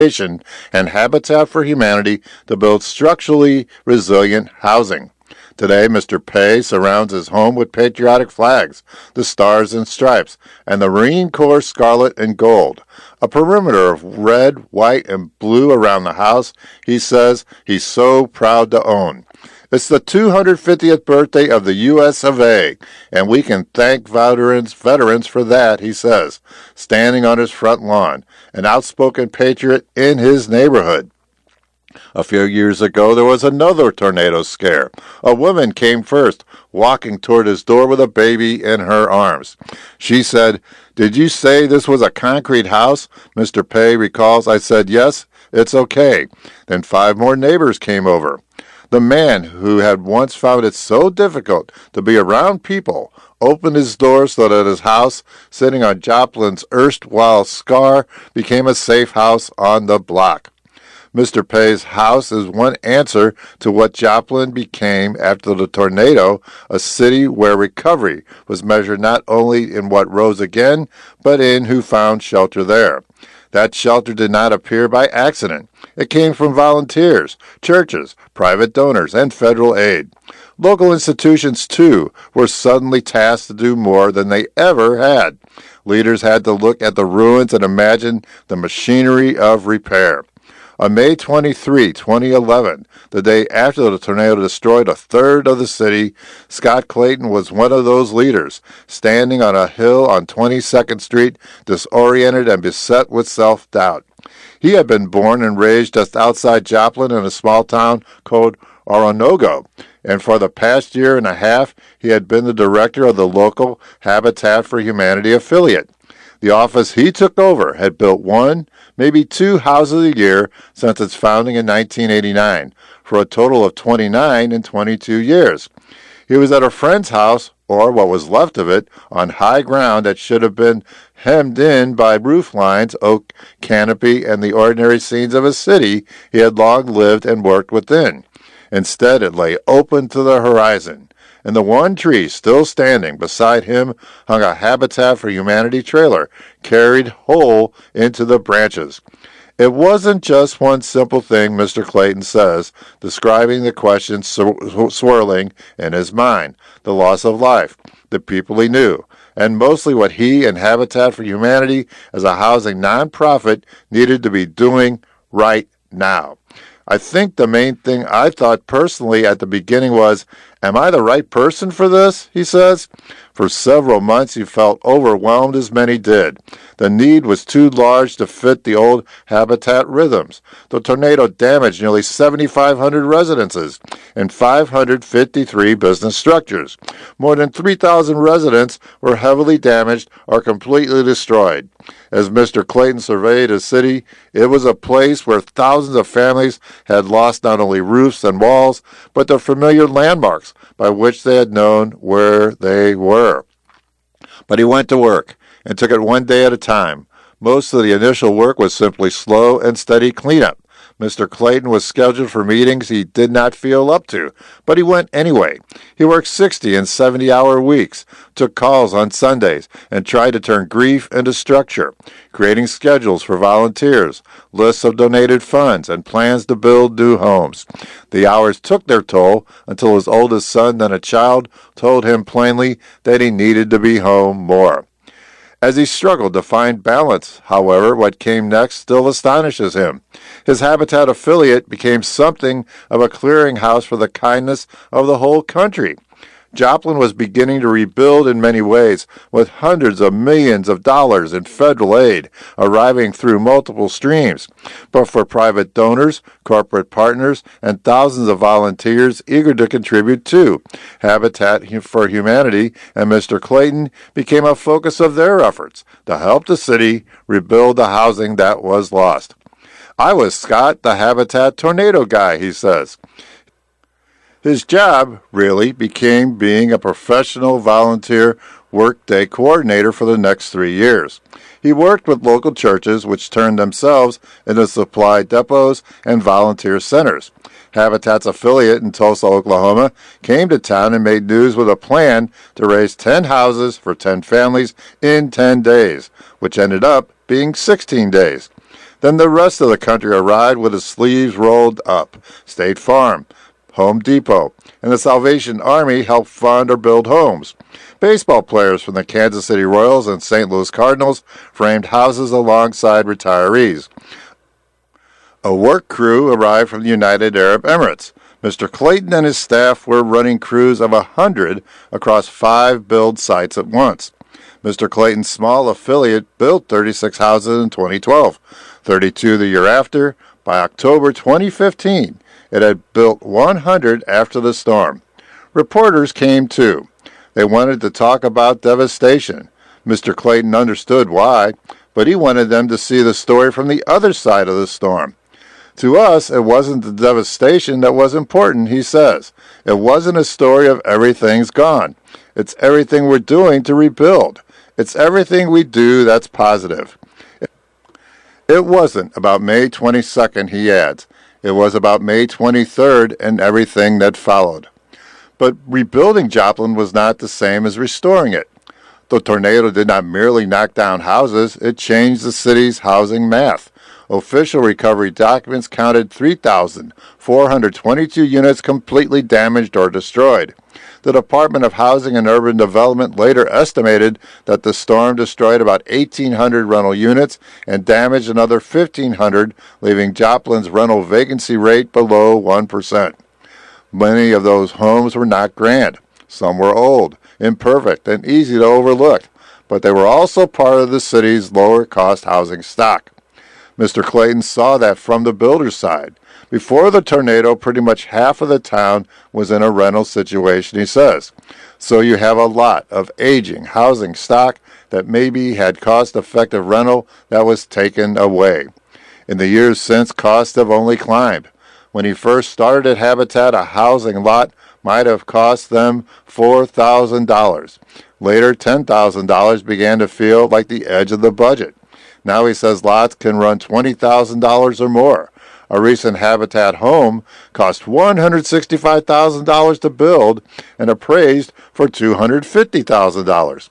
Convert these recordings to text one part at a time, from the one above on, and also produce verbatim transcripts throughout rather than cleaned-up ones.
and Habitat for Humanity to build structurally resilient housing. Today, Mister Pei surrounds his home with patriotic flags, the Stars and Stripes, and the Marine Corps Scarlet and Gold. A perimeter of red, white, and blue around the house, he says he's so proud to own. It's the two hundred fiftieth birthday of the U S of A, and we can thank veterans, veterans for that, he says, standing on his front lawn, an outspoken patriot in his neighborhood. A few years ago, there was another tornado scare. A woman came first, walking toward his door with a baby in her arms. She said, "Did you say this was a concrete house?" Mister Pei recalls, "I said, yes, it's okay." Then five more neighbors came over. The man, who had once found it so difficult to be around people, opened his door so that his house, sitting on Joplin's erstwhile scar, became a safe house on the block. Mister Pei's house is one answer to what Joplin became after the tornado, a city where recovery was measured not only in what rose again, but in who found shelter there. That shelter did not appear by accident. It came from volunteers, churches, private donors, and federal aid. Local institutions, too, were suddenly tasked to do more than they ever had. Leaders had to look at the ruins and imagine the machinery of repair. On May twenty-third, twenty eleven, the day after the tornado destroyed a third of the city, Scott Clayton was one of those leaders, standing on a hill on twenty-second Street, disoriented and beset with self-doubt. He had been born and raised just outside Joplin in a small town called Oronogo, and for the past year and a half, he had been the director of the local Habitat for Humanity affiliate. The office he took over had built one, maybe two houses a year since its founding in nineteen eighty-nine, for a total of twenty-nine in twenty-two years. He was at a friend's house, or what was left of it, on high ground that should have been hemmed in by roof lines, oak canopy, and the ordinary scenes of a city he had long lived and worked within. Instead, it lay open to the horizon. And the one tree still standing beside him hung a Habitat for Humanity trailer, carried whole into the branches. It wasn't just one simple thing, Mister Clayton says, describing the questions swirling in his mind: the loss of life, the people he knew, and mostly what he and Habitat for Humanity as a housing nonprofit needed to be doing right now. I think the main thing I thought personally at the beginning was, am I the right person for this? He says. For several months he felt overwhelmed, as many did. The need was too large to fit the old Habitat rhythms. The tornado damaged nearly seventy-five hundred residences and five hundred fifty-three business structures. More than three thousand residents were heavily damaged or completely destroyed. As Mister Clayton surveyed his city, it was a place where thousands of families had lost not only roofs and walls, but the familiar landmarks by which they had known where they were. But he went to work and took it one day at a time. Most of the initial work was simply slow and steady cleanup. Mister Clayton was scheduled for meetings he did not feel up to, but he went anyway. He worked sixty and seventy-hour weeks, took calls on Sundays, and tried to turn grief into structure, creating schedules for volunteers, lists of donated funds, and plans to build new homes. The hours took their toll until his oldest son, then a child, told him plainly that he needed to be home more. As he struggled to find balance, however, what came next still astonishes him. His Habitat affiliate became something of a clearinghouse for the kindness of the whole country. Joplin was beginning to rebuild in many ways, with hundreds of millions of dollars in federal aid arriving through multiple streams. But for private donors, corporate partners, and thousands of volunteers eager to contribute too, Habitat for Humanity and Mister Clayton became a focus of their efforts to help the city rebuild the housing that was lost. I was Scott, the Habitat tornado guy, he says. His job, really, became being a professional volunteer workday coordinator for the next three years. He worked with local churches, which turned themselves into supply depots and volunteer centers. Habitat's affiliate in Tulsa, Oklahoma, came to town and made news with a plan to raise ten houses for ten families in ten days, which ended up being sixteen days. Then the rest of the country arrived with its sleeves rolled up. State Farm, Home Depot, and the Salvation Army helped fund or build homes. Baseball players from the Kansas City Royals and Saint Louis Cardinals framed houses alongside retirees. A work crew arrived from the United Arab Emirates. Mister Clayton and his staff were running crews of a hundred across five build sites at once. Mister Clayton's small affiliate built thirty-six houses in twenty twelve, thirty-two the year after. By October twenty fifteen, it had built one hundred after the storm. Reporters came too. They wanted to talk about devastation. Mister Clayton understood why, but he wanted them to see the story from the other side of the storm. To us, it wasn't the devastation that was important, he says. It wasn't a story of everything's gone. It's everything we're doing to rebuild. It's everything we do that's positive. It wasn't about May twenty-second, he adds. It was about May twenty-third and everything that followed. But rebuilding Joplin was not the same as restoring it. The tornado did not merely knock down houses, it changed the city's housing math. Official recovery documents counted three thousand four hundred twenty-two units completely damaged or destroyed. The Department of Housing and Urban Development later estimated that the storm destroyed about eighteen hundred rental units and damaged another fifteen hundred, leaving Joplin's rental vacancy rate below one percent. Many of those homes were not grand. Some were old, imperfect, and easy to overlook, but they were also part of the city's lower-cost housing stock. Mister Clayton saw that from the builder's side. Before the tornado, pretty much half of the town was in a rental situation, he says. So you have a lot of aging housing stock that maybe had cost-effective rental that was taken away. In the years since, costs have only climbed. When he first started at Habitat, a housing lot might have cost them four thousand dollars. Later, ten thousand dollars began to feel like the edge of the budget. Now he says lots can run twenty thousand dollars or more. A recent Habitat home cost one hundred sixty-five thousand dollars to build and appraised for two hundred fifty thousand dollars.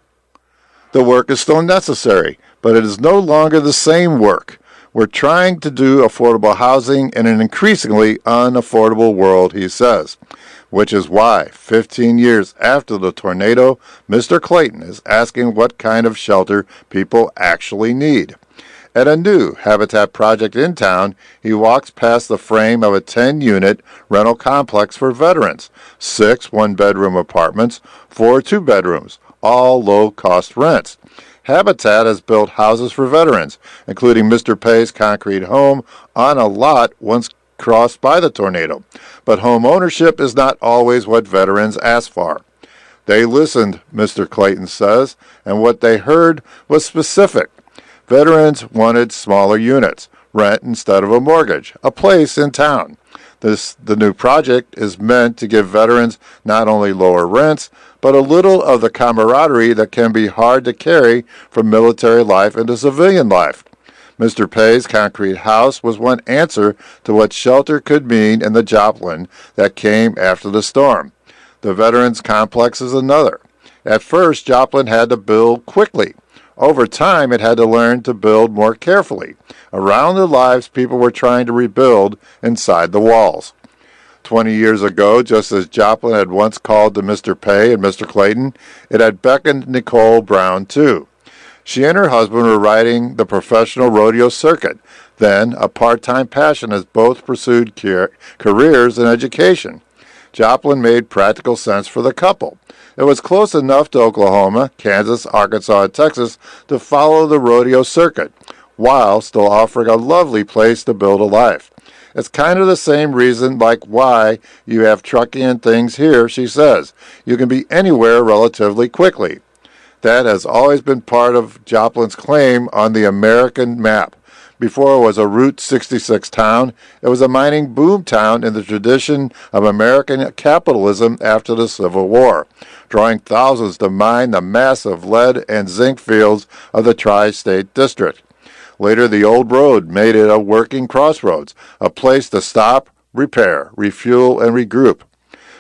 The work is still necessary, but it is no longer the same work. We're trying to do affordable housing in an increasingly unaffordable world, he says, which is why, fifteen years after the tornado, Mister Clayton is asking what kind of shelter people actually need. At a new Habitat project in town, he walks past the frame of a ten-unit rental complex for veterans, six one-bedroom apartments, four two-bedrooms, all low-cost rents. Habitat has built houses for veterans, including Mister Pay's concrete home on a lot once crossed by the tornado. But home ownership is not always what veterans ask for. They listened, Mister Clayton says, and what they heard was specific. Veterans wanted smaller units, rent instead of a mortgage, a place in town. This, the new project is meant to give veterans not only lower rents, but a little of the camaraderie that can be hard to carry from military life into civilian life. Mister Pay's concrete house was one answer to what shelter could mean in the Joplin that came after the storm. The Veterans Complex is another. At first, Joplin had to build quickly. Over time, it had to learn to build more carefully, around the lives people were trying to rebuild inside the walls. Twenty years ago, just as Joplin had once called to Mister Pay and Mister Clayton, it had beckoned Nicole Brown, too. She and her husband were riding the professional rodeo circuit, then a part-time passion as both pursued careers in education. Joplin made practical sense for the couple. It was close enough to Oklahoma, Kansas, Arkansas, and Texas to follow the rodeo circuit, while still offering a lovely place to build a life. It's kind of the same reason like why you have trucking and things here, she says. You can be anywhere relatively quickly. That has always been part of Joplin's claim on the American map. Before it was a Route sixty-six town, it was a mining boom town in the tradition of American capitalism after the Civil War, drawing thousands to mine the massive lead and zinc fields of the Tri-State District. Later, the old road made it a working crossroads, a place to stop, repair, refuel, and regroup.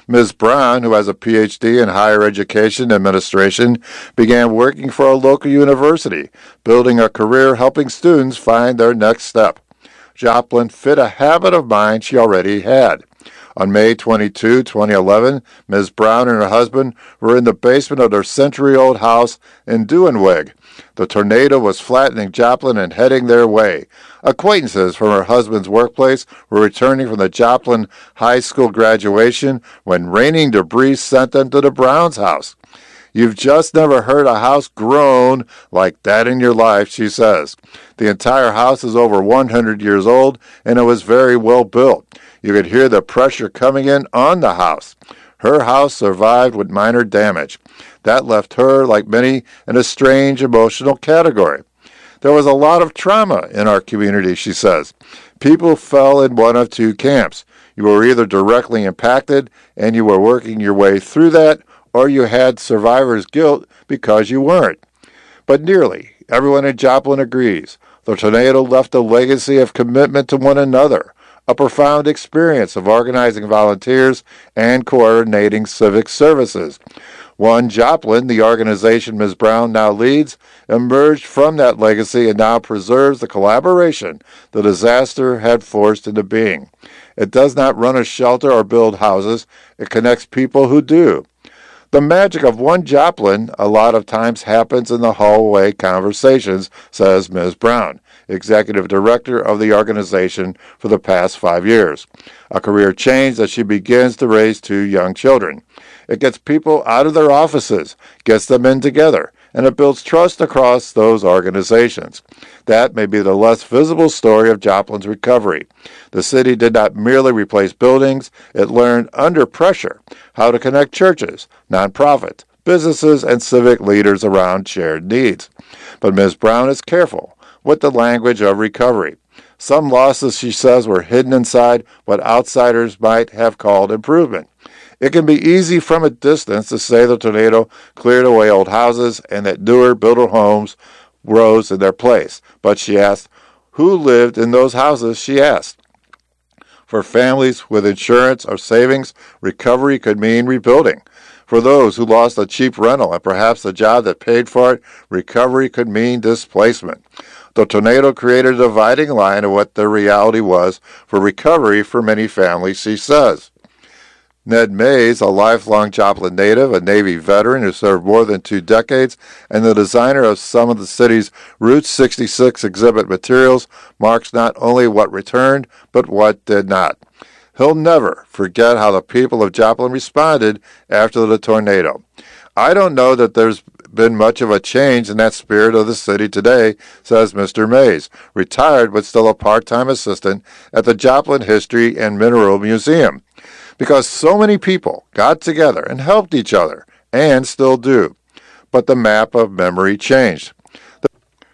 Miz Brown, who has a P H D in higher education administration, began working for a local university, building a career helping students find their next step. Joplin fit a habit of mind she already had. On May twenty-second, twenty eleven, Miz Brown and her husband were in the basement of their century-old house in Duenweg. The tornado was flattening Joplin and heading their way. Acquaintances from her husband's workplace were returning from the Joplin High School graduation when raining debris sent them to the Browns' house. You've just never heard a house groan like that in your life, she says. The entire house is over one hundred years old, and it was very well built. You could hear the pressure coming in on the house. Her house survived with minor damage. That left her, like many, in a strange emotional category. There was a lot of trauma in our community, she says. People fell in one of two camps. You were either directly impacted and you were working your way through that, or you had survivor's guilt because you weren't. But nearly everyone in Joplin agrees. The tornado left a legacy of commitment to one another, a profound experience of organizing volunteers and coordinating civic services. One Joplin, the organization Miz Brown now leads, emerged from that legacy and now preserves the collaboration the disaster had forced into being. It does not run a shelter or build houses. It connects people who do. The magic of one Joplin a lot of times happens in the hallway conversations, says Miz Brown, executive director of the organization for the past five years. A career change that she begins to raise two young children. It gets people out of their offices, gets them in together, and it builds trust across those organizations. That may be the less visible story of Joplin's recovery. The city did not merely replace buildings, it learned under pressure how to connect churches, nonprofits, businesses, and civic leaders around shared needs. But Miz Brown is careful with the language of recovery. Some losses, she says, were hidden inside what outsiders might have called improvement. It can be easy from a distance to say the tornado cleared away old houses and that newer, builder homes rose in their place. But she asked, who lived in those houses, she asked. For families with insurance or savings, recovery could mean rebuilding. For those who lost a cheap rental and perhaps a job that paid for it, recovery could mean displacement. The tornado created a dividing line of what the reality was for recovery for many families, she says. Ned Mays, a lifelong Joplin native, a Navy veteran who served more than two decades, and the designer of some of the city's Route sixty-six exhibit materials, marks not only what returned, but what did not. He'll never forget how the people of Joplin responded after the tornado. I don't know that there's been much of a change in that spirit of the city today, says Mister Mays, retired but still a part-time assistant at the Joplin History and Mineral Museum. Because so many people got together and helped each other, and still do. But the map of memory changed. The,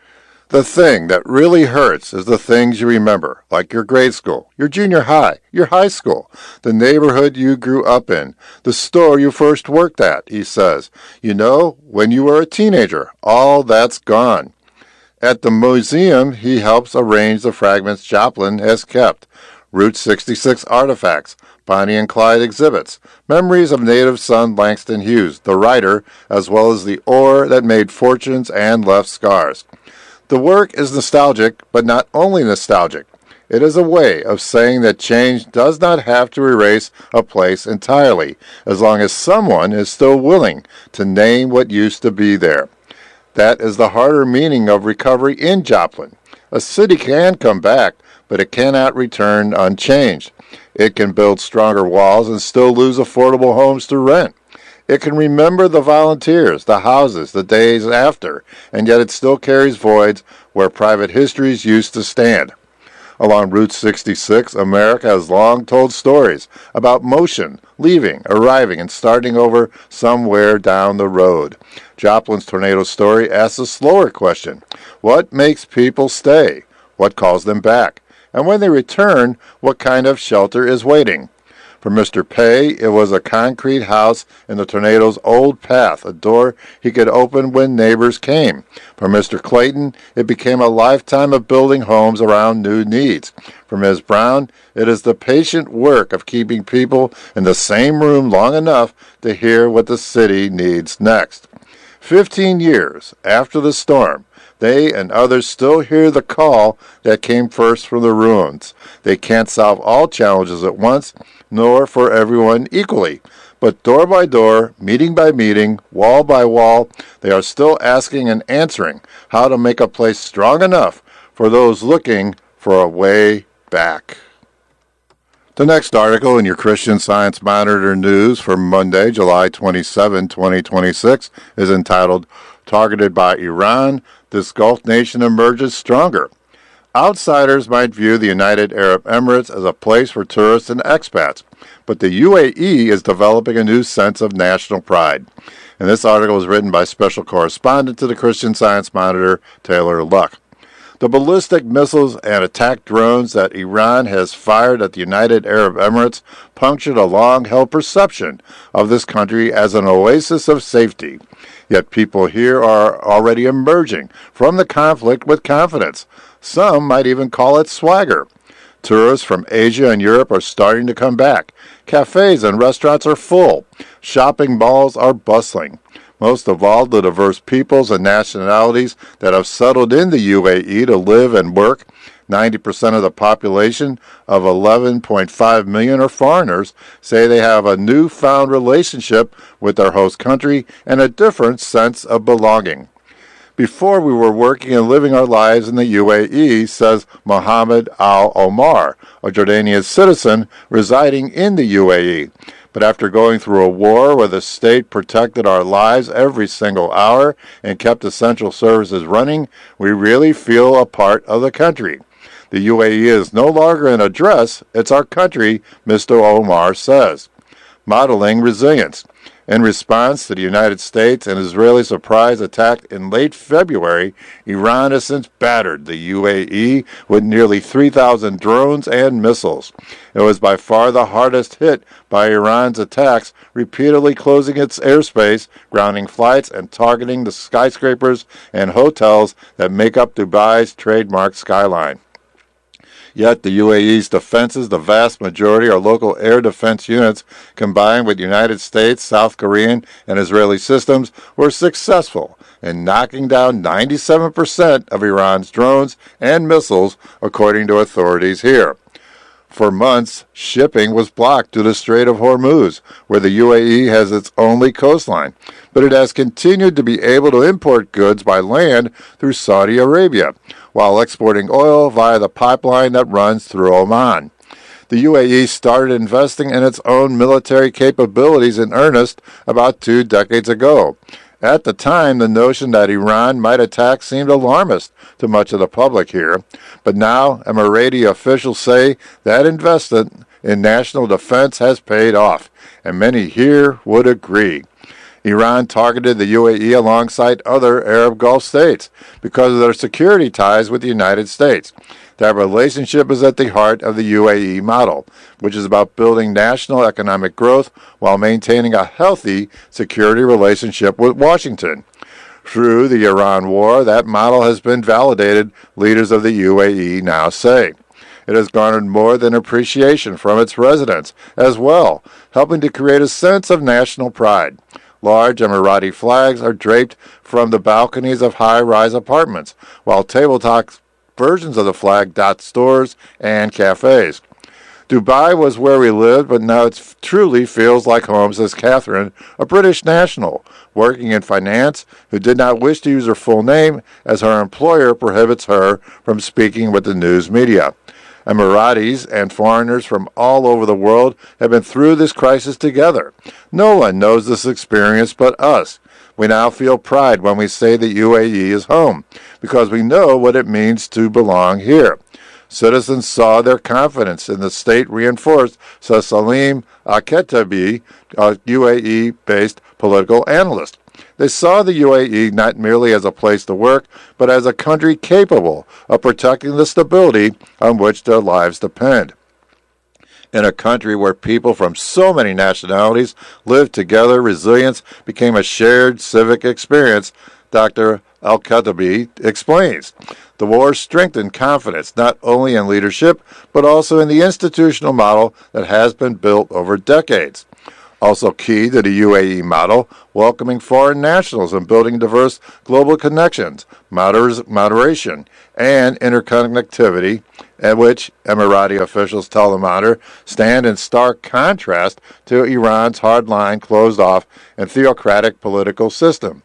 the thing that really hurts is the things you remember, like your grade school, your junior high, your high school, the neighborhood you grew up in, the store you first worked at, he says. You know, when you were a teenager, all that's gone. At the museum, he helps arrange the fragments Joplin has kept. Route sixty-six artifacts, Bonnie and Clyde exhibits, memories of native son Langston Hughes, the writer, as well as the ore that made fortunes and left scars. The work is nostalgic, but not only nostalgic. It is a way of saying that change does not have to erase a place entirely, as long as someone is still willing to name what used to be there. That is the harder meaning of recovery in Joplin. A city can come back, but it cannot return unchanged. It can build stronger walls and still lose affordable homes to rent. It can remember the volunteers, the houses, the days after, and yet it still carries voids where private histories used to stand. Along Route sixty-six, America has long told stories about motion, leaving, arriving, and starting over somewhere down the road. Joplin's tornado story asks a slower question. What makes people stay? What calls them back? And when they return, what kind of shelter is waiting? For Mister Pei, it was a concrete house in the tornado's old path, a door he could open when neighbors came. For Mister Clayton, it became a lifetime of building homes around new needs. For Miz Brown, it is the patient work of keeping people in the same room long enough to hear what the city needs next. Fifteen years after the storm, they and others still hear the call that came first from the ruins. They can't solve all challenges at once, nor for everyone equally. But door by door, meeting by meeting, wall by wall, they are still asking and answering how to make a place strong enough for those looking for a way back. The next article in your Christian Science Monitor news for Monday, July twenty-seventh, twenty twenty-six, is entitled, Targeted by Iran, This Gulf Nation Emerges Stronger. Outsiders might view the United Arab Emirates as a place for tourists and expats, but the U A E is developing a new sense of national pride. And this article was written by special correspondent to the Christian Science Monitor, Taylor Luck. The ballistic missiles and attack drones that Iran has fired at the United Arab Emirates punctured a long-held perception of this country as an oasis of safety. Yet people here are already emerging from the conflict with confidence. Some might even call it swagger. Tourists from Asia and Europe are starting to come back. Cafes and restaurants are full. Shopping malls are bustling. Most of all, the diverse peoples and nationalities that have settled in the U A E to live and work. ninety percent of the population of eleven point five million are foreigners, say they have a newfound relationship with their host country and a different sense of belonging. Before we were working and living our lives in the U A E, says Mohammed Al-Omar, a Jordanian citizen residing in the U A E. But after going through a war where the state protected our lives every single hour and kept essential services running, we really feel a part of the country. The U A E is no longer an address, it's our country, Mister Omar says. Modeling resilience. In response to the United States and Israeli surprise attack in late February, Iran has since battered the U A E with nearly three thousand drones and missiles. It was by far the hardest hit by Iran's attacks, repeatedly closing its airspace, grounding flights, and targeting the skyscrapers and hotels that make up Dubai's trademark skyline. Yet the U A E's defenses, the vast majority are local air defense units combined with United States, South Korean, and Israeli systems, were successful in knocking down ninety-seven percent of Iran's drones and missiles, according to authorities here. For months, shipping was blocked to the Strait of Hormuz, where the U A E has its only coastline, but it has continued to be able to import goods by land through Saudi Arabia, while exporting oil via the pipeline that runs through Oman. The U A E started investing in its own military capabilities in earnest about two decades ago. At the time, the notion that Iran might attack seemed alarmist to much of the public here, but now Emirati officials say that investment in national defense has paid off, and many here would agree. Iran targeted the U A E alongside other Arab Gulf states because of their security ties with the United States. That relationship is at the heart of the U A E model, which is about building national economic growth while maintaining a healthy security relationship with Washington. Through the Iran war, that model has been validated, leaders of the U A E now say. It has garnered more than appreciation from its residents as well, helping to create a sense of national pride. Large Emirati flags are draped from the balconies of high-rise apartments, while tabletop versions of the flag dot stores and cafes. Dubai was where we lived, but now it truly feels like home, says Catherine, a British national working in finance who did not wish to use her full name as her employer prohibits her from speaking with the news media. Emiratis and foreigners from all over the world have been through this crisis together. No one knows this experience but us. We now feel pride when we say the U A E is home, because we know what it means to belong here. Citizens saw their confidence in the state reinforced, says Salim Aketabi, a U A E-based political analyst. They saw the U A E not merely as a place to work, but as a country capable of protecting the stability on which their lives depend. In a country where people from so many nationalities lived together, resilience became a shared civic experience, Doctor Al-Khattabi explains. The war strengthened confidence not only in leadership, but also in the institutional model that has been built over decades. Also key to the U A E model, welcoming foreign nationals and building diverse global connections, moder- moderation, and interconnectivity, at which Emirati officials tell the Monitor stand in stark contrast to Iran's hardline, closed-off, and theocratic political system.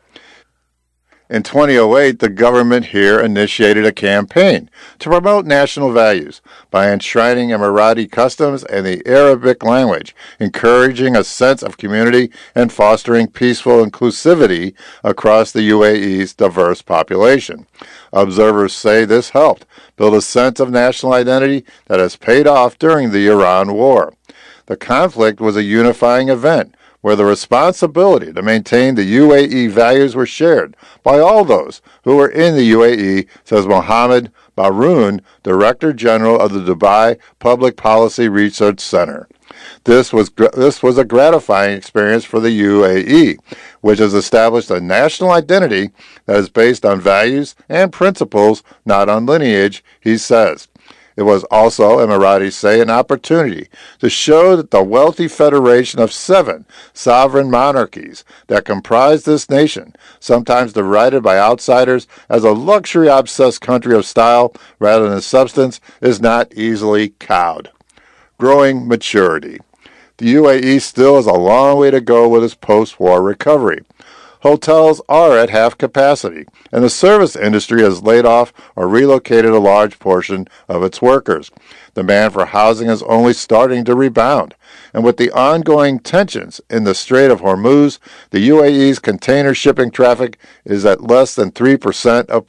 In twenty oh eight, the government here initiated a campaign to promote national values by enshrining Emirati customs and the Arabic language, encouraging a sense of community and fostering peaceful inclusivity across the U A E's diverse population. Observers say this helped build a sense of national identity that has paid off during the Iran war. The conflict was a unifying event, where the responsibility to maintain the U A E values were shared by all those who were in the U A E, says Mohammed Baroun, Director General of the Dubai Public Policy Research Center. This was this was a gratifying experience for the U A E, which has established a national identity that is based on values and principles, not on lineage, he says. It was also, Emiratis say, an opportunity to show that the wealthy federation of seven sovereign monarchies that comprise this nation, sometimes derided by outsiders as a luxury-obsessed country of style rather than substance, is not easily cowed. Growing maturity. The U A E still has a long way to go with its post-war recovery. Hotels are at half capacity, and the service industry has laid off or relocated a large portion of its workers. Demand for housing is only starting to rebound, and with the ongoing tensions in the Strait of Hormuz, the U A E's container shipping traffic is at less than three percent of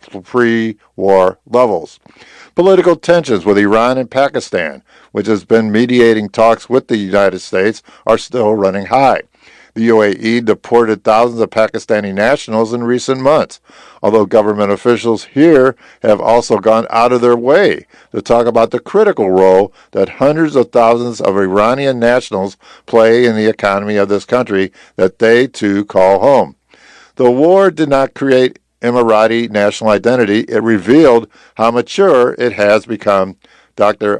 pre-war levels. Political tensions with Iran and Pakistan, which has been mediating talks with the United States, are still running high. The U A E deported thousands of Pakistani nationals in recent months, although government officials here have also gone out of their way to talk about the critical role that hundreds of thousands of Iranian nationals play in the economy of this country that they too call home. The war did not create Emirati national identity. It revealed how mature it has become, Doctor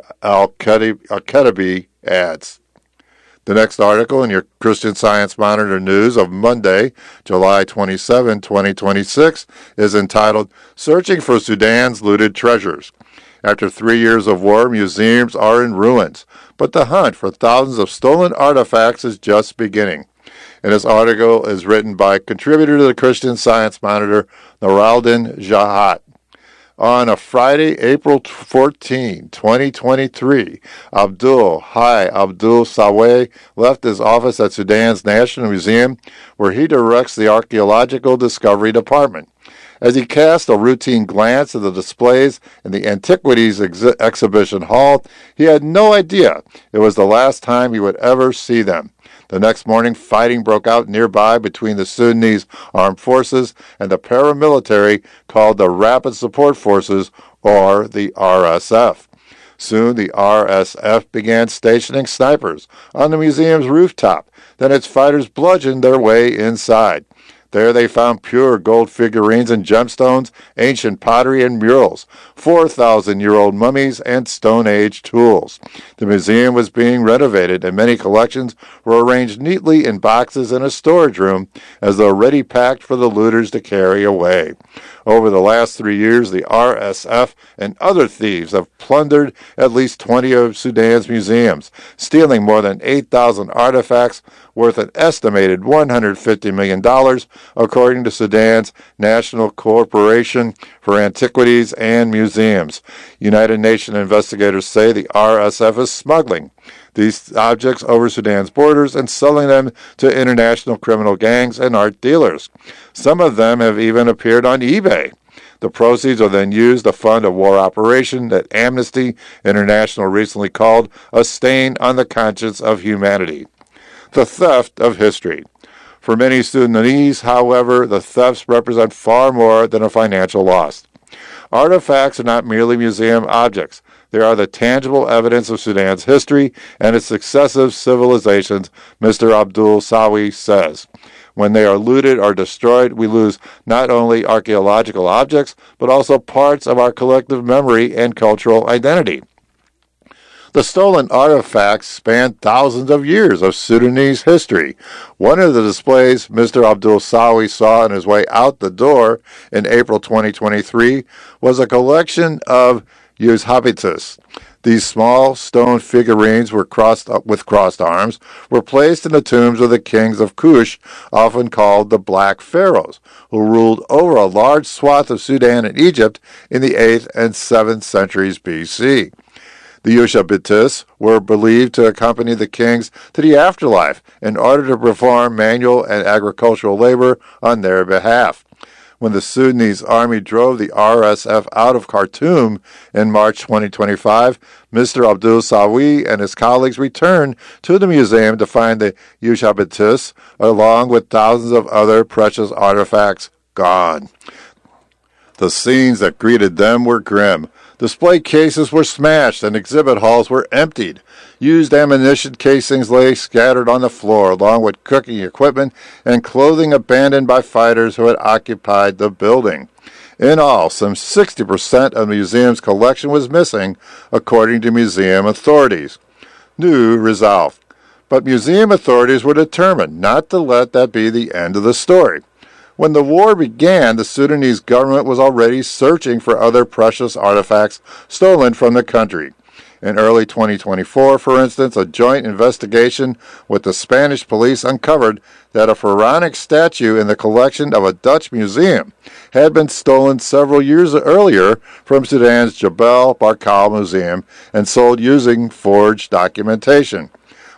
Al-Khattabi adds. The next article in your Christian Science Monitor News of Monday, July twenty-seventh, twenty twenty-six, is entitled, Searching for Sudan's Looted Treasures. After three years of war, museums are in ruins, but the hunt for thousands of stolen artifacts is just beginning. And this article is written by contributor to the Christian Science Monitor, Noraldin Jahat. On a Friday, April fourteenth, twenty twenty-three, Abdul Hai Abdul Saweh left his office at Sudan's National Museum, where he directs the Archaeological Discovery Department. As he cast a routine glance at the displays in the Antiquities ex- Exhibition Hall, he had no idea it was the last time he would ever see them. The next morning, fighting broke out nearby between the Sudanese armed forces and the paramilitary called the Rapid Support Forces, or the R S F. Soon, the R S F began stationing snipers on the museum's rooftop. Then its fighters bludgeoned their way inside. There they found pure gold figurines and gemstones, ancient pottery and murals, four thousand year old mummies, and Stone Age tools. The museum was being renovated, and many collections were arranged neatly in boxes in a storage room, as though ready packed for the looters to carry away. Over the last three years, the R S F and other thieves have plundered at least twenty of Sudan's museums, stealing more than eight thousand artifacts worth an estimated one hundred fifty million dollars, according to Sudan's National Corporation for Antiquities and Museums. United Nations investigators say the R S F is smuggling these objects over Sudan's borders and selling them to international criminal gangs and art dealers. Some of them have even appeared on eBay. The proceeds are then used to fund a war operation that Amnesty International recently called a stain on the conscience of humanity. The theft of history. For many Sudanese, however, the thefts represent far more than a financial loss. Artifacts are not merely museum objects. They are the tangible evidence of Sudan's history and its successive civilizations, Mister Abdul Sawi says. When they are looted or destroyed, we lose not only archaeological objects, but also parts of our collective memory and cultural identity. The stolen artifacts span thousands of years of Sudanese history. One of the displays Mister Abdul Sawi saw on his way out the door in April twenty twenty-three was a collection of Ushabitus. These small stone figurines were crossed up with crossed arms were placed in the tombs of the kings of Kush, often called the Black Pharaohs, who ruled over a large swath of Sudan and Egypt in the eighth and seventh centuries B C. The Ushabitus were believed to accompany the kings to the afterlife in order to perform manual and agricultural labor on their behalf. When the Sudanese army drove the R S F out of Khartoum in March twenty twenty-five, Mister Abdul Sawi and his colleagues returned to the museum to find the Ushabitus, along with thousands of other precious artifacts, gone. The scenes that greeted them were grim. Display cases were smashed and exhibit halls were emptied. Used ammunition casings lay scattered on the floor, along with cooking equipment and clothing abandoned by fighters who had occupied the building. In all, some sixty percent of the museum's collection was missing, according to museum authorities. New resolve. But museum authorities were determined not to let that be the end of the story. When the war began, the Sudanese government was already searching for other precious artifacts stolen from the country. In early twenty twenty-four, for instance, a joint investigation with the Spanish police uncovered that a pharaonic statue in the collection of a Dutch museum had been stolen several years earlier from Sudan's Jebel Barkal Museum and sold using forged documentation.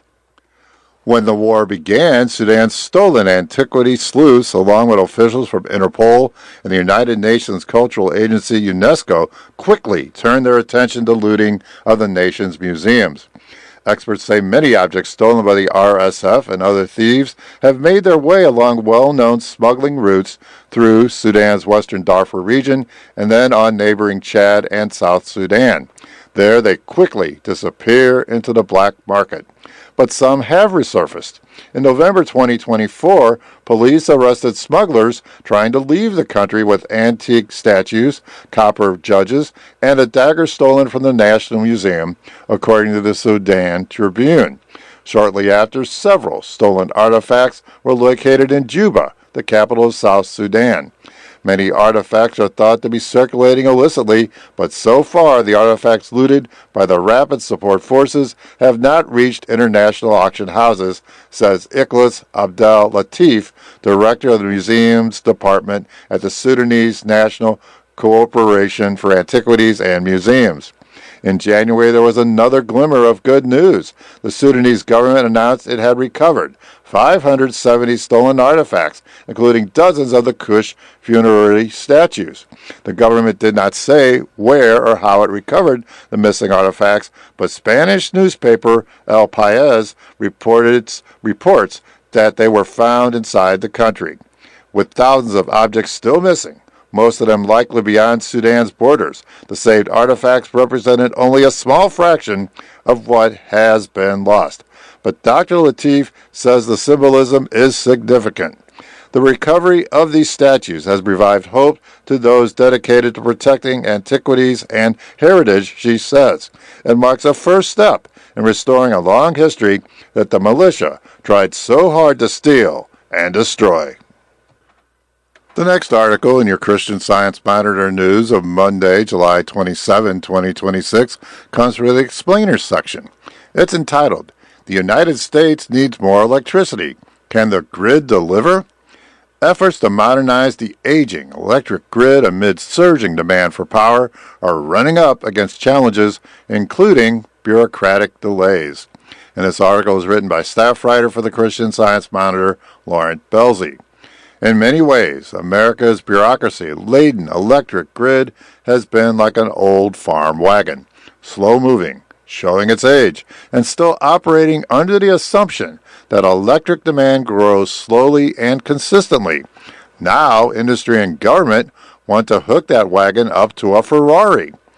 When the war began, Sudan's stolen antiquity sleuths, along with officials from Interpol and the United Nations Cultural Agency UNESCO, quickly turned their attention to looting of the nation's museums. Experts say many objects stolen by the R S F and other thieves have made their way along well-known smuggling routes through Sudan's western Darfur region and then on neighboring Chad and South Sudan. There they quickly disappear into the black market. But some have resurfaced. In November twenty twenty-four, police arrested smugglers trying to leave the country with antique statues, copper judges, and a dagger stolen from the National Museum, according to the Sudan Tribune. Shortly after, several stolen artifacts were located in Juba, the capital of South Sudan. Many artifacts are thought to be circulating illicitly, but so far the artifacts looted by the Rapid Support Forces have not reached international auction houses, says Ikhlas Abdel Latif, director of the Museums Department at the Sudanese National Cooperation for Antiquities and Museums. In January, there was another glimmer of good news. The Sudanese government announced it had recovered five hundred seventy stolen artifacts, including dozens of the Kush funerary statues. The government did not say where or how it recovered the missing artifacts, but Spanish newspaper El País reported, reports that they were found inside the country. With thousands of objects still missing, most of them likely beyond Sudan's borders, the saved artifacts represented only a small fraction of what has been lost. But Doctor Latif says the symbolism is significant. The recovery of these statues has revived hope to those dedicated to protecting antiquities and heritage, she says, and marks a first step in restoring a long history that the militia tried so hard to steal and destroy. The next article in your Christian Science Monitor news of Monday, July twenty-seventh, twenty twenty-six, comes from the Explainers section. It's entitled, "The United States Needs More Electricity. Can the Grid Deliver?" Efforts to modernize the aging electric grid amid surging demand for power are running up against challenges, including bureaucratic delays. And this article is written by staff writer for the Christian Science Monitor, Lauren Belzy. In many ways, America's bureaucracy-laden electric grid has been like an old farm wagon, slow-moving, showing its age, and still operating under the assumption that electric demand grows slowly and consistently. Now, industry and government want to hook that wagon up to a Ferrari.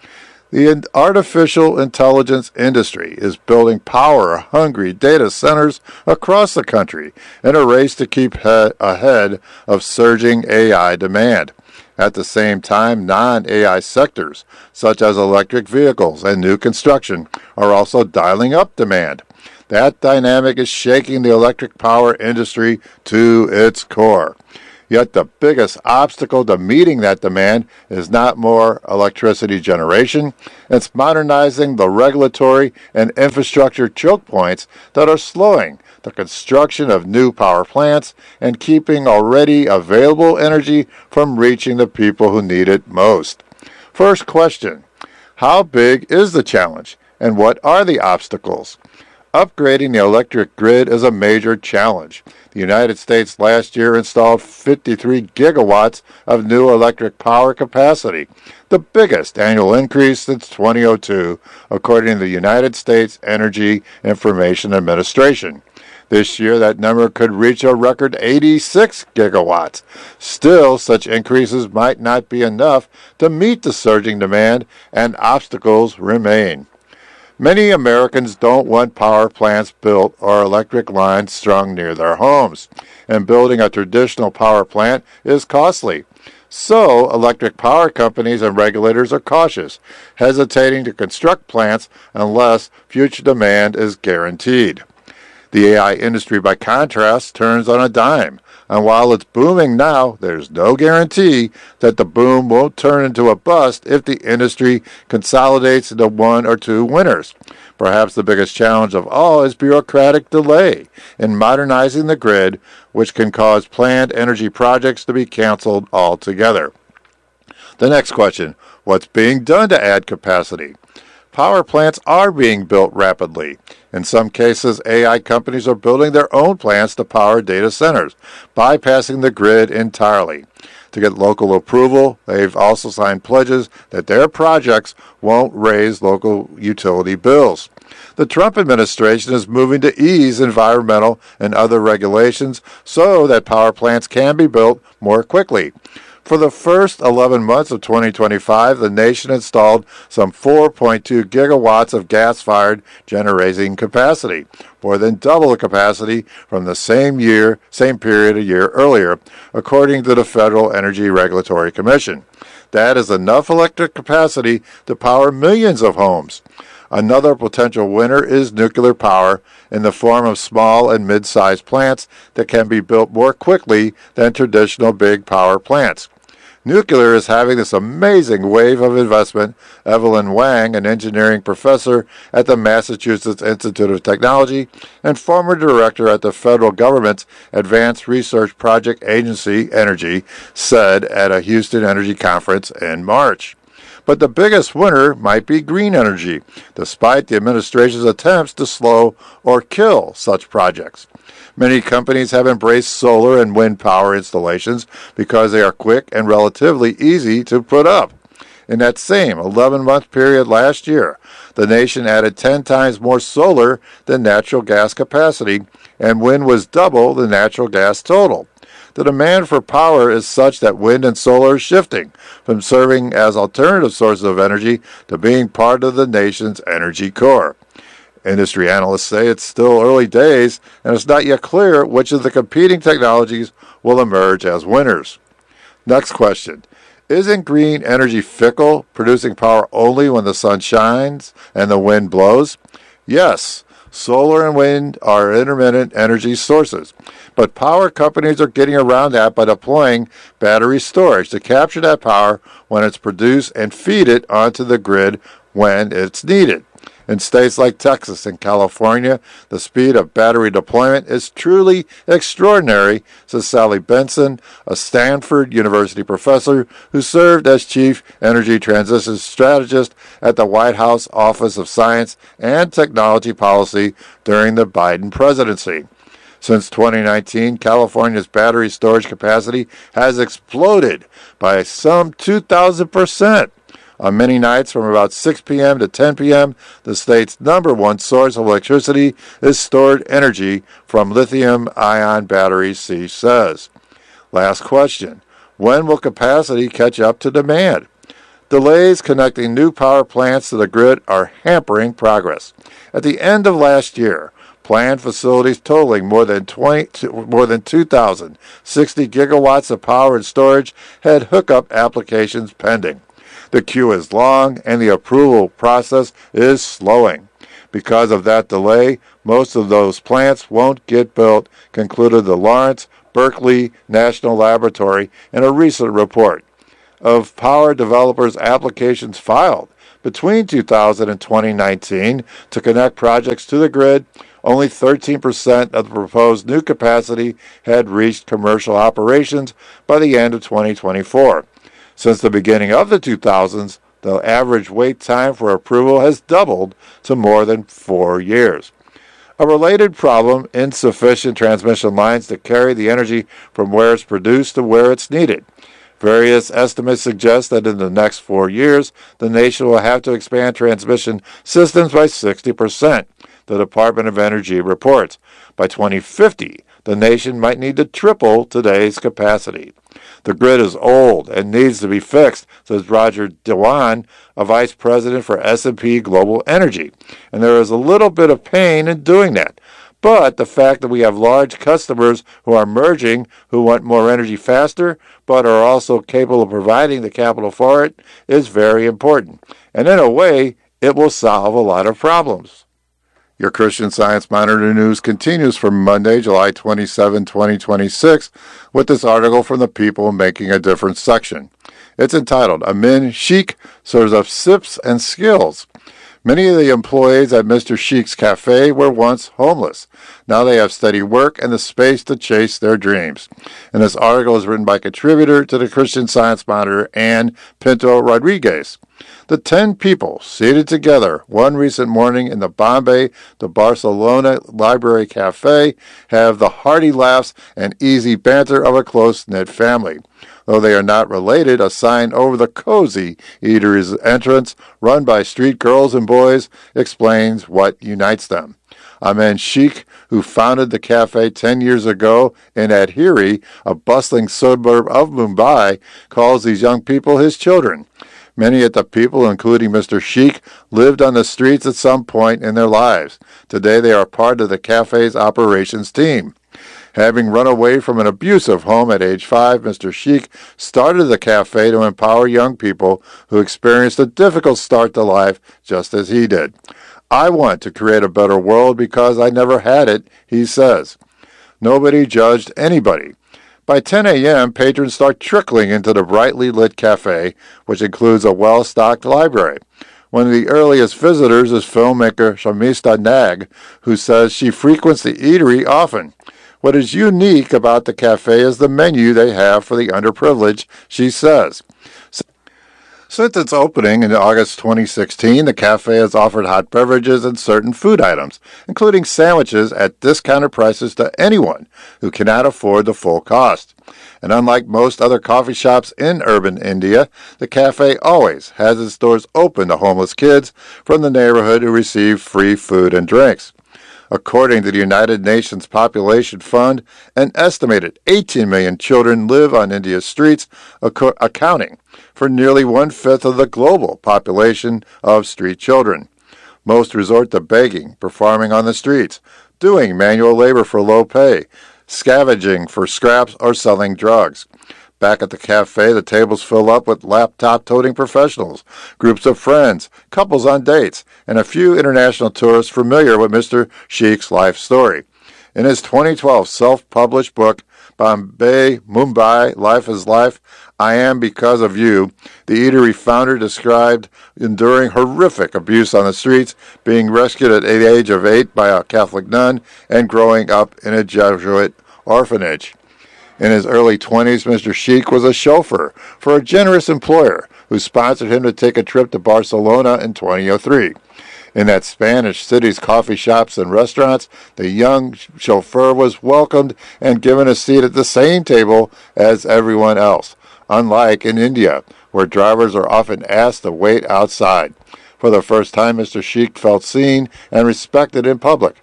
The artificial intelligence industry is building power-hungry data centers across the country in a race to keep he- ahead of surging A I demand. At the same time, non-A I sectors, such as electric vehicles and new construction, are also dialing up demand. That dynamic is shaking the electric power industry to its core. Yet the biggest obstacle to meeting that demand is not more electricity generation, it's modernizing the regulatory and infrastructure choke points that are slowing the construction of new power plants and keeping already available energy from reaching the people who need it most. First question: how big is the challenge, and what are the obstacles? Upgrading the electric grid is a major challenge. The United States last year installed fifty-three gigawatts of new electric power capacity, the biggest annual increase since two thousand two, according to the United States Energy Information Administration. This year, that number could reach a record eighty-six gigawatts. Still, such increases might not be enough to meet the surging demand, and obstacles remain. Many Americans don't want power plants built or electric lines strung near their homes, and building a traditional power plant is costly. So, electric power companies and regulators are cautious, hesitating to construct plants unless future demand is guaranteed. The A I industry, by contrast, turns on a dime, and while it's booming now, there's no guarantee that the boom won't turn into a bust if the industry consolidates into one or two winners. Perhaps the biggest challenge of all is bureaucratic delay in modernizing the grid, which can cause planned energy projects to be canceled altogether. The next question: what's being done to add capacity? Power plants are being built rapidly. In some cases, A I companies are building their own plants to power data centers, bypassing the grid entirely. To get local approval, they've also signed pledges that their projects won't raise local utility bills. The Trump administration is moving to ease environmental and other regulations so that power plants can be built more quickly. For the first eleven months of twenty twenty-five, the nation installed some four point two gigawatts of gas-fired generating capacity, more than double the capacity from the same year, same period a year earlier, according to the Federal Energy Regulatory Commission. That is enough electric capacity to power millions of homes. Another potential winner is nuclear power in the form of small and mid-sized plants that can be built more quickly than traditional big power plants. Nuclear is having this amazing wave of investment. Evelyn Wang, an engineering professor at the Massachusetts Institute of Technology and former director at the federal government's Advanced Research Project Agency, Energy, said at a Houston Energy Conference in March. But the biggest winner might be green energy, despite the administration's attempts to slow or kill such projects. Many companies have embraced solar and wind power installations because they are quick and relatively easy to put up. In that same eleven-month period last year, the nation added ten times more solar than natural gas capacity, and wind was double the natural gas total. The demand for power is such that wind and solar are shifting from serving as alternative sources of energy to being part of the nation's energy core. Industry analysts say it's still early days, and it's not yet clear which of the competing technologies will emerge as winners. Next question: isn't green energy fickle, producing power only when the sun shines and the wind blows? Yes. Solar and wind are intermittent energy sources, but power companies are getting around that by deploying battery storage to capture that power when it's produced and feed it onto the grid when it's needed. In states like Texas and California, the speed of battery deployment is truly extraordinary, says Sally Benson, a Stanford University professor who served as chief energy transition strategist at the White House Office of Science and Technology Policy during the Biden presidency. Since twenty nineteen, California's battery storage capacity has exploded by some two thousand percent. On many nights from about six p.m. to ten p.m., the state's number one source of electricity is stored energy from lithium-ion batteries, she says. Last question: when will capacity catch up to demand? Delays connecting new power plants to the grid are hampering progress. At the end of last year, planned facilities totaling more than twenty, more than two thousand sixty gigawatts of power and storage had hookup applications pending. The queue is long and the approval process is slowing. Because of that delay, most of those plants won't get built, concluded the Lawrence Berkeley National Laboratory in a recent report. Of power developers' applications filed between two thousand and twenty nineteen to connect projects to the grid, only thirteen percent of the proposed new capacity had reached commercial operations by the end of twenty twenty-four. Since the beginning of the two thousands, the average wait time for approval has doubled to more than four years. A related problem, insufficient transmission lines to carry the energy from where it's produced to where it's needed. Various estimates suggest that in the next four years, the nation will have to expand transmission systems by sixty percent, the Department of Energy reports. By twenty fifty, the nation might need to triple today's capacity. The grid is old and needs to be fixed, says Roger Dewan, a vice president for S and P Global Energy, and there is a little bit of pain in doing that. But the fact that we have large customers who are merging, who want more energy faster, but are also capable of providing the capital for it, is very important. And in a way, it will solve a lot of problems. Your Christian Science Monitor news continues for Monday, July twenty-seventh, twenty twenty-six, with this article from the People Making a Difference section. It's entitled, Amin Sheikh Serves Up Sips and Skills. Many of the employees at Mister Sheikh's Cafe were once homeless. Now they have steady work and the space to chase their dreams. And this article is written by contributor to the Christian Science Monitor, Ann Pinto Rodriguez. The ten people seated together one recent morning in the Bombay to Barcelona Library Cafe have the hearty laughs and easy banter of a close-knit family. Though they are not related, a sign over the cozy eatery's entrance, run by street girls and boys, explains what unites them. Amin Sheikh, who founded the cafe ten years ago in Adheri, a bustling suburb of Mumbai, calls these young people his children. Many of the people, including Mister Sheikh, lived on the streets at some point in their lives. Today they are part of the cafe's operations team. Having run away from an abusive home at age five, Mister Sheikh started the cafe to empower young people who experienced a difficult start to life just as he did. I want to create a better world because I never had it, he says. Nobody judged anybody. By ten a.m., patrons start trickling into the brightly lit cafe, which includes a well-stocked library. One of the earliest visitors is filmmaker Shamista Nag, who says she frequents the eatery often. What is unique about the cafe is the menu they have for the underprivileged, she says. Since its opening in August twenty sixteen, the cafe has offered hot beverages and certain food items, including sandwiches at discounted prices to anyone who cannot afford the full cost. And unlike most other coffee shops in urban India, the cafe always has its doors open to homeless kids from the neighborhood who receive free food and drinks. According to the United Nations Population Fund, an estimated eighteen million children live on India's streets, ac- accounting for nearly one-fifth of the global population of street children. Most resort to begging, performing on the streets, doing manual labor for low pay, scavenging for scraps, or selling drugs. Back at the cafe, the tables fill up with laptop-toting professionals, groups of friends, couples on dates, and a few international tourists familiar with Mister Sheikh's life story. In his twenty twelve self-published book, Bombay, Mumbai, Life is Life, I Am Because of You, the eatery founder described enduring horrific abuse on the streets, being rescued at the age of eight by a Catholic nun, and growing up in a Jesuit orphanage. In his early twenties, Mister Sheikh was a chauffeur for a generous employer who sponsored him to take a trip to Barcelona in twenty oh three. In that Spanish city's coffee shops and restaurants, the young chauffeur was welcomed and given a seat at the same table as everyone else, unlike in India, where drivers are often asked to wait outside. For the first time, Mister Sheikh felt seen and respected in public.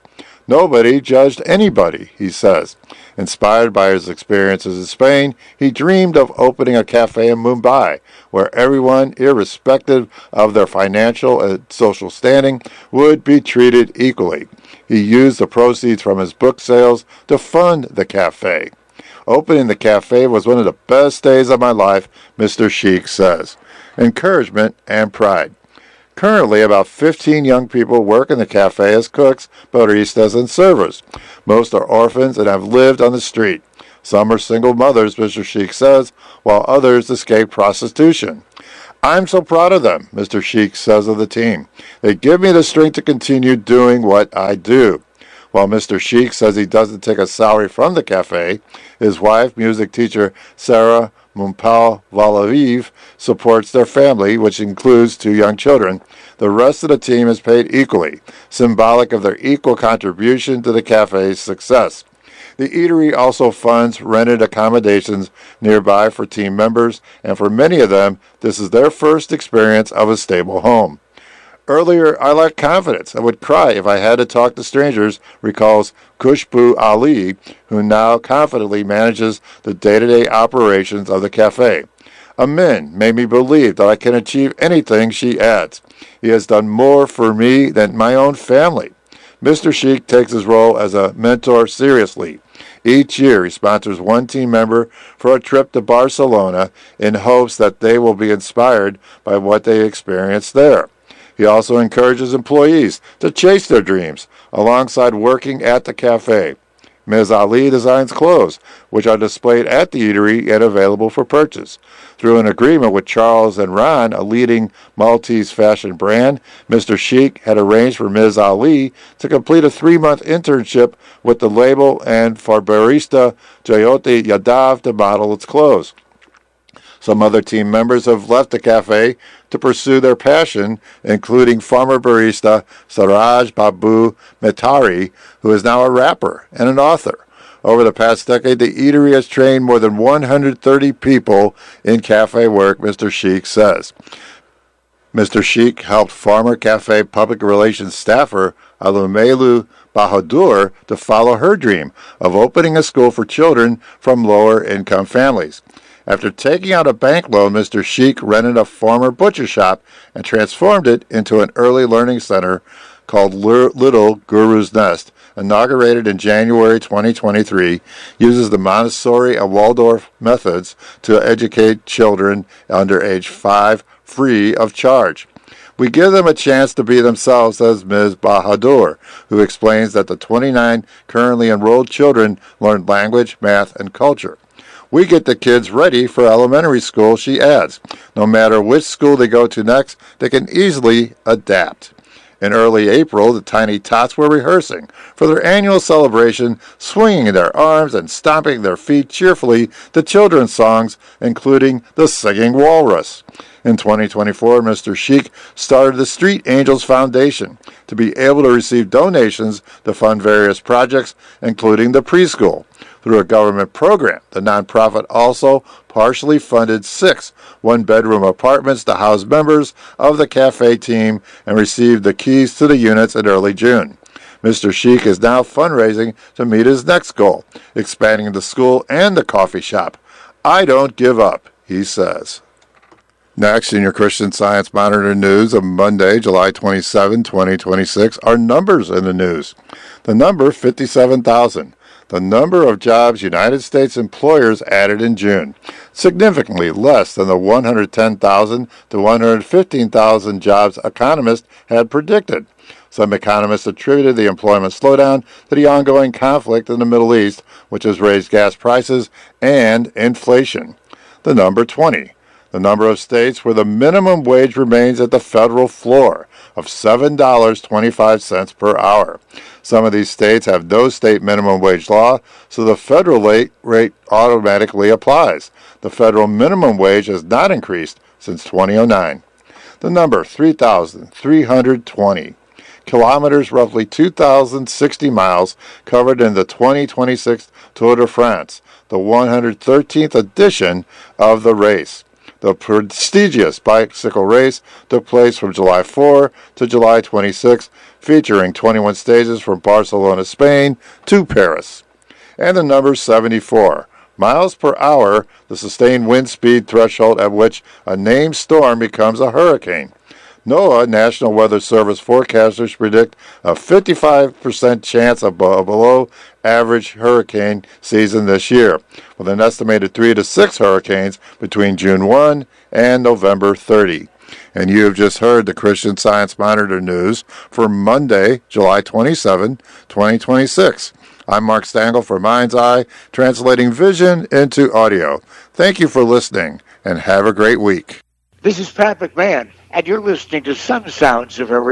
Nobody judged anybody, he says. Inspired by his experiences in Spain, he dreamed of opening a cafe in Mumbai, where everyone, irrespective of their financial and social standing, would be treated equally. He used the proceeds from his book sales to fund the cafe. Opening the cafe was one of the best days of my life, Mister Sheikh says. Encouragement and pride. Currently, about fifteen young people work in the cafe as cooks, baristas, and servers. Most are orphans and have lived on the street. Some are single mothers, Mister Sheikh says, while others escape prostitution. I'm so proud of them, Mister Sheikh says of the team. They give me the strength to continue doing what I do. While Mister Sheikh says he doesn't take a salary from the cafe, his wife, music teacher Sarah Mumpal Valaviv, supports their family, which includes two young children. The rest of the team is paid equally, symbolic of their equal contribution to the cafe's success. The eatery also funds rented accommodations nearby for team members, and for many of them, this is their first experience of a stable home. Earlier, I lacked confidence and would cry if I had to talk to strangers, recalls Khushbu Ali, who now confidently manages the day-to-day operations of the cafe. Amin made me believe that I can achieve anything, she adds. He has done more for me than my own family. Mister Sheikh takes his role as a mentor seriously. Each year, he sponsors one team member for a trip to Barcelona in hopes that they will be inspired by what they experience there. He also encourages employees to chase their dreams alongside working at the cafe. Miz Ali designs clothes, which are displayed at the eatery and available for purchase. Through an agreement with Charles and Ron, a leading Maltese fashion brand, Mister Sheikh had arranged for Miz Ali to complete a three-month internship with the label and for barista Jyoti Yadav to model its clothes. Some other team members have left the cafe to pursue their passion, including former barista Saraj Babu Metari, who is now a rapper and an author. Over the past decade, the eatery has trained more than one hundred thirty people in cafe work, Mister Sheikh says. Mister Sheikh helped former cafe public relations staffer Alumelu Bahadur to follow her dream of opening a school for children from lower-income families. After taking out a bank loan, Mister Sheikh rented a former butcher shop and transformed it into an early learning center called Little Guru's Nest, inaugurated in January twenty twenty-three, uses the Montessori and Waldorf methods to educate children under age five free of charge. We give them a chance to be themselves, says Miz Bahadur, who explains that the twenty-nine currently enrolled children learn language, math, and culture. We get the kids ready for elementary school, she adds. No matter which school they go to next, they can easily adapt. In early April, the Tiny Tots were rehearsing for their annual celebration, swinging their arms and stomping their feet cheerfully to children's songs, including The Singing Walrus. In twenty twenty-four, Mister Sheikh started the Street Angels Foundation to be able to receive donations to fund various projects, including the preschool. Through a government program, the nonprofit also partially funded six one-bedroom apartments to house members of the cafe team and received the keys to the units in early June. Mister Sheikh is now fundraising to meet his next goal, expanding the school and the coffee shop. I don't give up, he says. Next, in your Christian Science Monitor news of Monday, July twenty-seventh, twenty twenty-six, are numbers in the news. The number fifty-seven thousand. The number of jobs United States employers added in June, significantly less than the one hundred ten thousand to one hundred fifteen thousand jobs economists had predicted. Some economists attributed the employment slowdown to the ongoing conflict in the Middle East, which has raised gas prices and inflation. The number twenty. The number of states where the minimum wage remains at the federal floor of seven dollars and twenty-five cents per hour. Some of these states have no state minimum wage law, so the federal rate automatically applies. The federal minimum wage has not increased since two thousand nine. The number three thousand three hundred twenty. Kilometers, roughly two thousand sixty miles, covered in the twenty twenty-six Tour de France, the one hundred thirteenth edition of the race. The prestigious bicycle race took place from July fourth to July twenty-sixth, featuring twenty-one stages from Barcelona, Spain to Paris. And the number seventy-four. Miles per hour, the sustained wind speed threshold at which a named storm becomes a hurricane. NOAA, National Weather Service forecasters predict a fifty-five percent chance of a below-average hurricane season this year, with an estimated three to six hurricanes between June first and November thirtieth. And you have just heard the Christian Science Monitor news for Monday, July twenty-seventh, twenty twenty-six. I'm Mark Stangl for Mind's Eye, translating vision into audio. Thank you for listening, and have a great week. This is Pat McMahon, and you're listening to Some Sounds of Arizona.